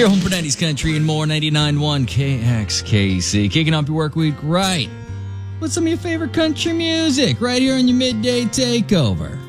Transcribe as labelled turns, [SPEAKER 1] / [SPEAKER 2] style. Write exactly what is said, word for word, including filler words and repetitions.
[SPEAKER 1] Your home for nineties country and more, ninety-nine point one K X K C. Kicking off your work week right with some of your favorite country music right here on your midday takeover.